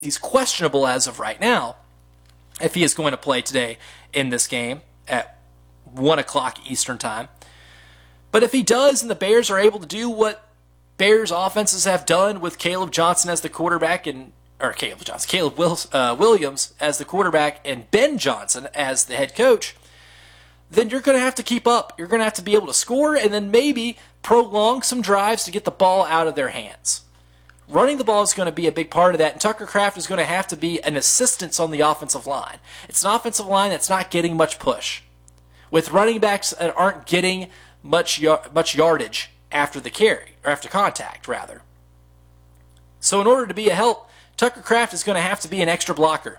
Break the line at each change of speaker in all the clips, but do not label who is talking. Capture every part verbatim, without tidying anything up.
he's questionable as of right now if he is going to play today in this game at one o'clock Eastern time. But if he does and the Bears are able to do what Bears offenses have done with Caleb Johnson as the quarterback and or Caleb Johnson, Caleb Wills, uh, Williams as the quarterback and Ben Johnson as the head coach, then you're going to have to keep up. You're going to have to be able to score and then maybe prolong some drives to get the ball out of their hands. Running the ball is going to be a big part of that, and Tucker Kraft is going to have to be an assistance on the offensive line. It's an offensive line that's not getting much push. With running backs that aren't getting much much yardage after the carry, or after contact, rather. So in order to be a help, Tucker Kraft is going to have to be an extra blocker.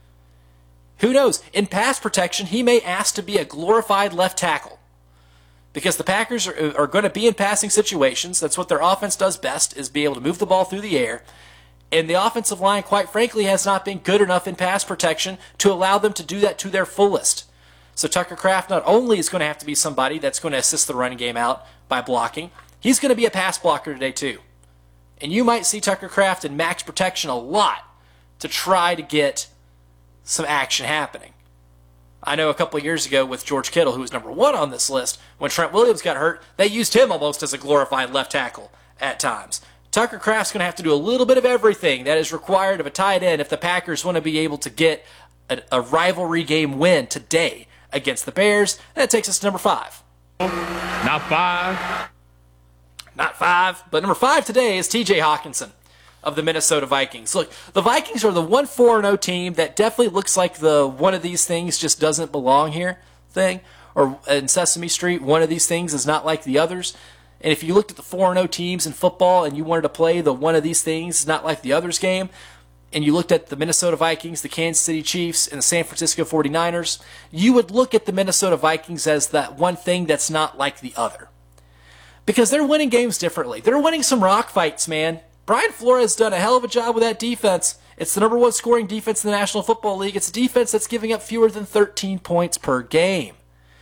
Who knows? In pass protection, he may ask to be a glorified left tackle. Because the Packers are, are going to be in passing situations. That's what their offense does best, is be able to move the ball through the air. And the offensive line, quite frankly, has not been good enough in pass protection to allow them to do that to their fullest. So Tucker Kraft not only is going to have to be somebody that's going to assist the running game out by blocking, he's going to be a pass blocker today too. And you might see Tucker Kraft in max protection a lot to try to get some action happening. I know a couple of years ago with George Kittle, who was number one on this list, when Trent Williams got hurt, they used him almost as a glorified left tackle at times. Tucker Kraft's going to have to do a little bit of everything that is required of a tight end if the Packers want to be able to get a, a rivalry game win today against the Bears. That takes us to number five.
Not five.
Not five, but number five today is T J Hockenson of the Minnesota Vikings. Look, the Vikings are the one four and oh team that definitely looks like the one of these things just doesn't belong here thing. Or in Sesame Street, one of these things is not like the others. And if you looked at the four and oh teams in football and you wanted to play the one of these things is not like the others game, and you looked at the Minnesota Vikings, the Kansas City Chiefs, and the San Francisco forty-niners, you would look at the Minnesota Vikings as that one thing that's not like the other. Because they're winning games differently. They're winning some rock fights, man. Brian Flores has done a hell of a job with that defense. It's the number one scoring defense in the National Football League. It's a defense that's giving up fewer than thirteen points per game.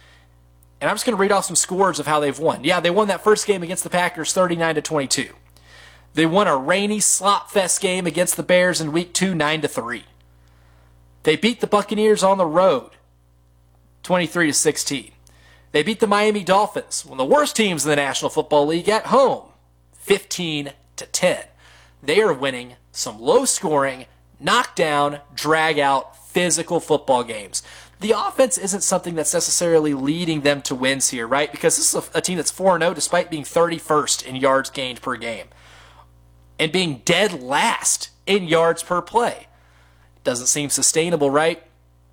And I'm just going to read off some scores of how they've won. Yeah, they won that first game against the Packers thirty-nine to twenty-two. They won a rainy slop fest game against the Bears in week two, nine to three. They beat the Buccaneers on the road, twenty-three to sixteen. They beat the Miami Dolphins, one of the worst teams in the National Football League, at home, fifteen to ten. They are winning some low-scoring, knockdown, drag-out, physical football games. The offense isn't something that's necessarily leading them to wins here, right? Because this is a, a team that's four and oh despite being thirty-first in yards gained per game and being dead last in yards per play. Doesn't seem sustainable, right?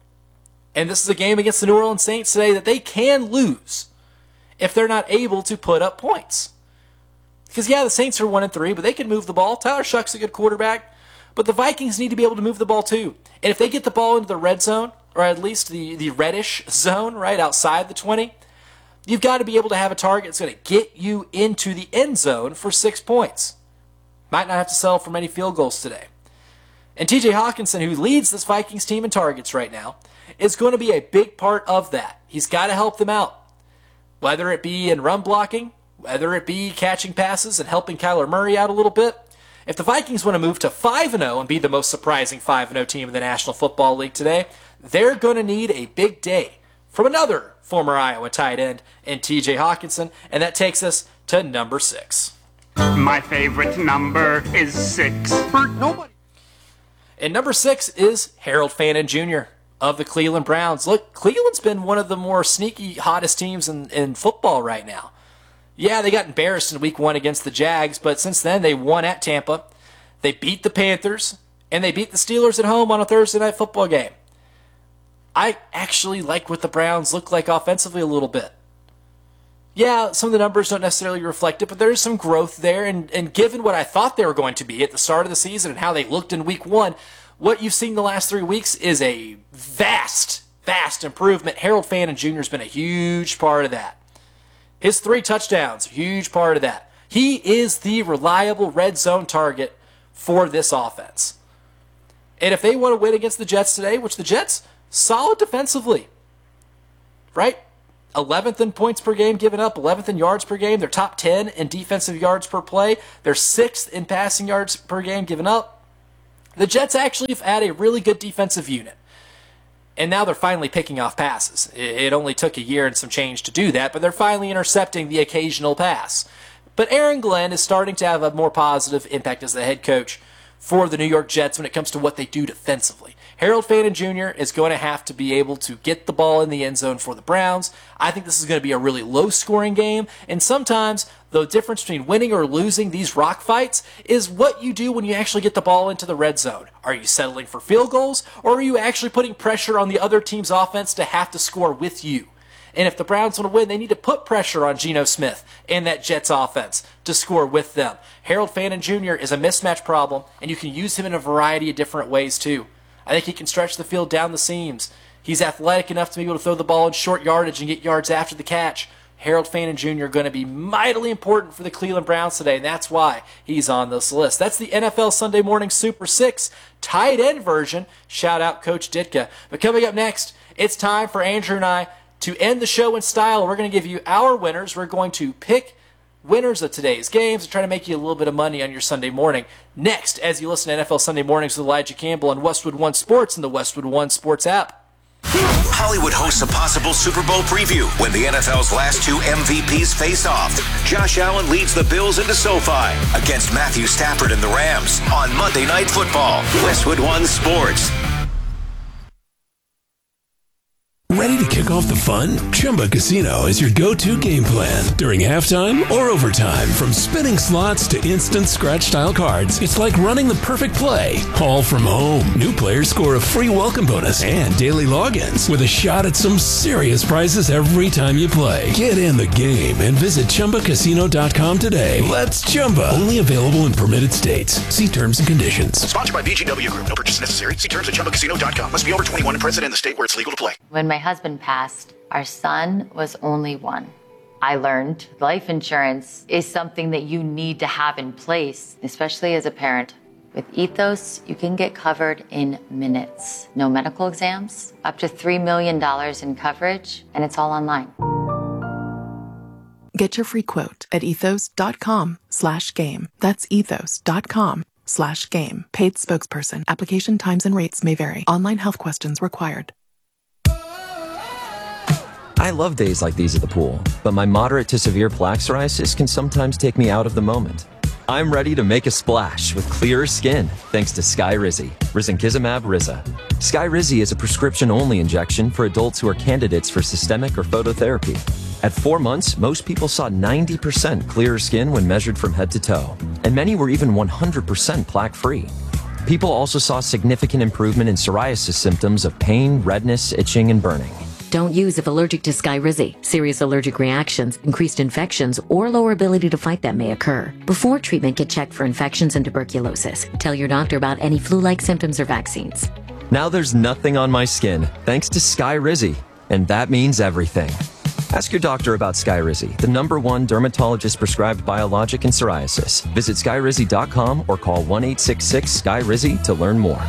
And this is a game against the New Orleans Saints today that they can lose if they're not able to put up points. Because, yeah, the Saints are one and three, but they can move the ball. Tyler Shuck's a good quarterback. But the Vikings need to be able to move the ball, too. And if they get the ball into the red zone, or at least the, the reddish zone, right, outside the twenty, you've got to be able to have a target that's going to get you into the end zone for six points. Might not have to settle for many field goals today. And T J Hockenson, who leads this Vikings team in targets right now, is going to be a big part of that. He's got to help them out. Whether it be in run blocking, whether it be catching passes and helping Kyler Murray out a little bit. If the Vikings want to move to five and oh and be the most surprising five and oh team in the National Football League today, they're going to need a big day from another former Iowa tight end in T J Hockenson, and that takes us to number six.
My favorite number is six. For nobody.
And number six is Harold Fannin Junior of the Cleveland Browns. Look, Cleveland's been one of the more sneaky, hottest teams in, in football right now. Yeah, they got embarrassed in week one against the Jags, but since then they won at Tampa. They beat the Panthers, and they beat the Steelers at home on a Thursday night football game. I actually like what the Browns look like offensively a little bit. Yeah, some of the numbers don't necessarily reflect it, but there's some growth there, and, and given what I thought they were going to be at the start of the season and how they looked in week one, what you've seen the last three weeks is a vast, vast improvement. Harold Fannin Junior has been a huge part of that. His three touchdowns, a huge part of that. He is the reliable red zone target for this offense. And if they want to win against the Jets today, which the Jets, solid defensively, right? eleventh in points per game given up, eleventh in yards per game. They're top ten in defensive yards per play. They're sixth in passing yards per game given up. The Jets actually have had a really good defensive unit. And now they're finally picking off passes. It only took a year and some change to do that, but they're finally intercepting the occasional pass. But Aaron Glenn is starting to have a more positive impact as the head coach for the New York Jets when it comes to what they do defensively. Harold Fannin Junior is going to have to be able to get the ball in the end zone for the Browns. I think this is going to be a really low-scoring game, and sometimes the difference between winning or losing these rock fights is what you do when you actually get the ball into the red zone. Are you settling for field goals, or are you actually putting pressure on the other team's offense to have to score with you? And if the Browns want to win, they need to put pressure on Geno Smith and that Jets offense to score with them. Harold Fannin Junior is a mismatch problem, and you can use him in a variety of different ways too. I think he can stretch the field down the seams. He's athletic enough to be able to throw the ball in short yardage and get yards after the catch. Harold Fannin Junior are going to be mightily important for the Cleveland Browns today, and that's why he's on this list. That's the N F L Sunday Morning Super six tight end version. Shout out Coach Ditka. But coming up next, it's time for Andrew and I to end the show in style. We're going to give you our winners. We're going to pick winners of today's games and try to make you a little bit of money on your Sunday morning. Next, as you listen to N F L Sunday Mornings with Elijah Campbell on Westwood One Sports and the Westwood One Sports app.
Hollywood hosts a possible Super Bowl preview when the N F L's last two M V Ps face off. Josh Allen leads the Bills into SoFi against Matthew Stafford and the Rams on Monday Night Football. Westwood One Sports.
Ready to kick off the fun? Chumba Casino is your go-to game plan during halftime or overtime. From spinning slots to instant scratch-style cards, it's like running the perfect play, all from home. New players score a free welcome bonus and daily logins with a shot at some serious prizes every time you play. Get in the game and visit Chumba Casino dot com today. Let's Chumba. Only available in permitted states. See terms and conditions.
Sponsored by B G W Group. No purchase necessary. See terms at Chumba Casino dot com. Must be over twenty-one and present in the state where it's legal to play.
When my husband passed, our son was only one. I learned life insurance is something that you need to have in place, especially as a parent. With Ethos, you can get covered in minutes. No medical exams, up to three million dollars in coverage, and it's all online.
Get your free quote at ethos.com slash game. That's ethos.com slash game. Paid spokesperson. Application times and rates may vary. Online health questions required.
I love days like these at the pool, but my moderate to severe plaque psoriasis can sometimes take me out of the moment. I'm ready to make a splash with clearer skin thanks to Skyrizi, risankizumab Riza. Skyrizi is a prescription-only injection for adults who are candidates for systemic or phototherapy. At four months, most people saw ninety percent clearer skin when measured from head to toe, and many were even one hundred percent plaque-free. People also saw significant improvement in psoriasis symptoms of pain, redness, itching, and burning.
Don't use if allergic to Skyrizi. Serious allergic reactions, increased infections, or lower ability to fight them may occur. Before treatment, get checked for infections and tuberculosis. Tell your doctor about any flu-like symptoms or vaccines.
Now there's nothing on my skin, thanks to Skyrizi, and that means everything. Ask your doctor about Skyrizi, the number one dermatologist-prescribed biologic in psoriasis. Visit skyrizi dot com or call one eight six six Skyrizi to learn more.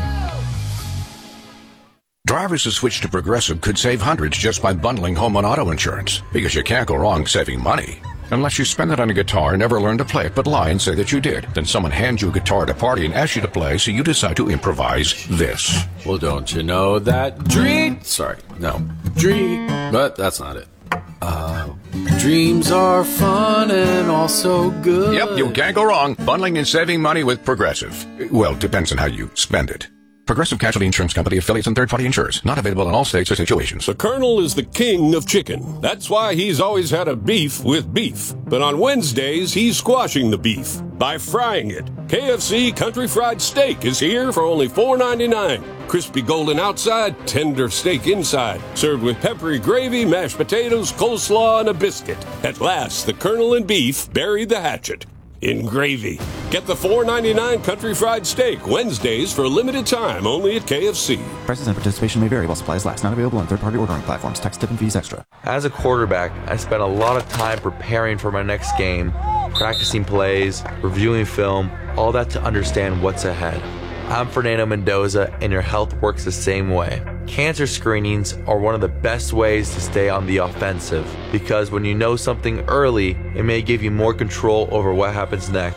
Drivers who switch to Progressive could save hundreds just by bundling home and auto insurance, because you can't go wrong saving money. Unless you spend it on a guitar and never learn to play it, but lie and say that you did. Then someone hands you a guitar at a party and asks you to play, so you decide to improvise this.
Well, don't you know that dream... Sorry, no. Dream... But that's not it. Uh, dreams are fun and also good.
Yep, you can't go wrong. Bundling and saving money with Progressive. Well, depends on how you spend it. Progressive Casualty Insurance Company, affiliates, and third-party insurers. Not available in all states or situations.
The Colonel is the king of chicken. That's why he's always had a beef with beef. But on Wednesdays, he's squashing the beef by frying it. K F C Country Fried Steak is here for only four ninety-nine. Crispy golden outside, tender steak inside. Served with peppery gravy, mashed potatoes, coleslaw, and a biscuit. At last, the Colonel and beef buried the hatchet in gravy. Get the four ninety-nine Country Fried Steak Wednesdays for a limited time only at K F C.
Prices and participation may vary while supplies last. Not available on third-party ordering platforms. Tax, tip, and fees extra.
As a quarterback, I spent a lot of time preparing for my next game, practicing plays, reviewing film, all that to understand what's ahead. I'm Fernando Mendoza, and your health works the same way. Cancer screenings are one of the best ways to stay on the offensive, because when you know something early, it may give you more control over what happens next.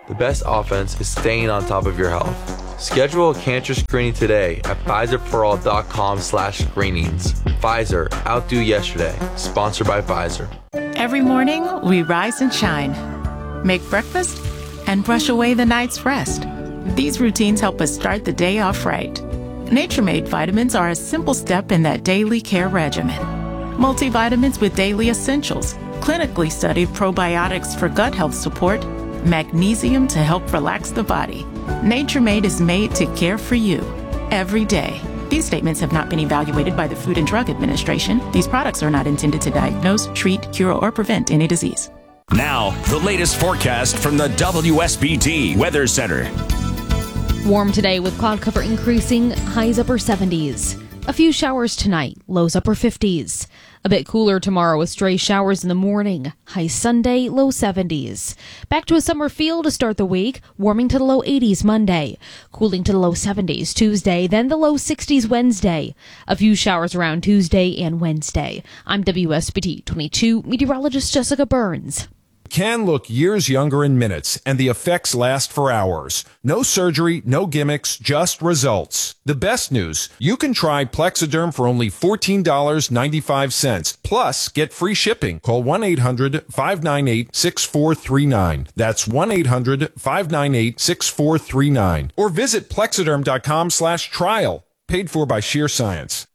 The best offense is staying on top of your health. Schedule a cancer screening today at Pfizer For All dot com slash screenings. Pfizer, outdo yesterday. Sponsored by Pfizer.
Every morning, we rise and shine, make breakfast, and brush away the night's rest. These routines help us start the day off right. Nature Made vitamins are a simple step in that daily care regimen. Multivitamins with daily essentials, clinically studied probiotics for gut health support, magnesium to help relax the body. Nature Made is made to care for you every day. These statements have not been evaluated by the Food and Drug Administration. These products are not intended to diagnose, treat, cure, or prevent any disease.
Now, the latest forecast from the W S B T Weather Center.
Warm today with cloud cover increasing, highs upper seventies. A few showers tonight, lows upper fifties. A bit cooler tomorrow with stray showers in the morning. High Sunday, low seventies. Back to a summer feel to start the week, warming to the low eighties Monday. Cooling to the low seventies Tuesday, then the low sixties Wednesday. A few showers around Tuesday and Wednesday. I'm W S B T twenty-two meteorologist Jessica Burns.
Can look years younger in minutes, and the effects last for hours. No surgery, no gimmicks, just results. The best news, you can try Plexiderm for only fourteen dollars and ninety-five cents. Plus, get free shipping. Call one eight hundred five nine eight six four three nine. That's one eight hundred five nine eight six four three nine. Or visit Plexiderm dot com slash trial. Paid for by Sheer Science.